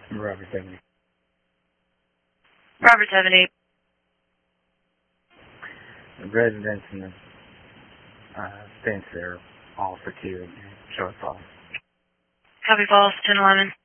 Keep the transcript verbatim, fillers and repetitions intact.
Robert seventy. Robert seventy. The residents in the uh, fence there all for two and show us off. Copy, Falls, ten eleven.